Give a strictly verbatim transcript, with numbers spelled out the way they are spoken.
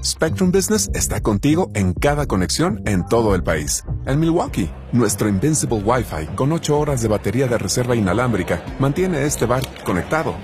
Spectrum Business está contigo en cada conexión en todo el país. En Milwaukee, nuestro Invincible Wi-Fi con ocho horas de batería de reserva inalámbrica mantiene este bar conectado